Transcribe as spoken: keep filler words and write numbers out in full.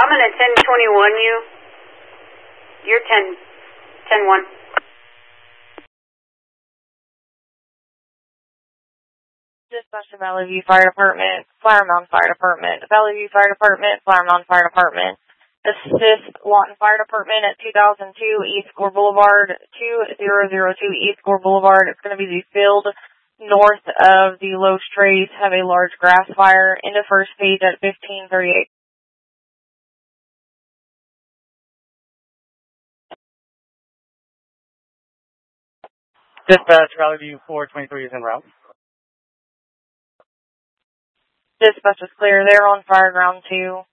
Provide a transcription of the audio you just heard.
I'm going to ten twenty-one you. You're ten, ten one. Dispatch to Valley View Fire Department, Flower Mound Fire Department, Valley View Fire Department, Flower Mound Fire Department. Assist Lawton Fire Department at two thousand two East Gore Boulevard, two thousand two East Gore Boulevard. It's going to be the field north of the Lowe's Trace. Have a large grass fire. Into first stage at fifteen thirty-eight. Dispatch, Valley View four twenty-three is en route. Dispatch is clear. They're on fire ground two.